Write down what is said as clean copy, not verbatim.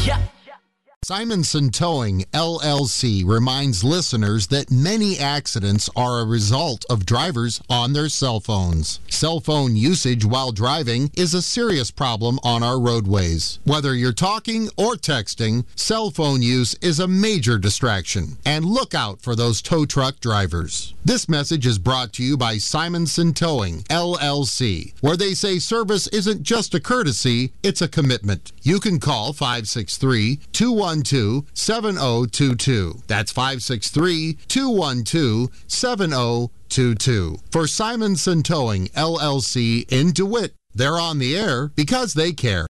Simonson Towing, LLC reminds listeners that many accidents are a result of drivers on their cell phones. Cell phone usage while driving is a serious problem on our roadways. Whether you're talking or texting, cell phone use is a major distraction. And look out for those tow truck drivers. This message is brought to you by Simonson Towing, LLC, where they say service isn't just a courtesy, it's a commitment. You can call 563-212-7022. That's 563-212-7022. For Simonson Towing, LLC in DeWitt, they're on the air because they care.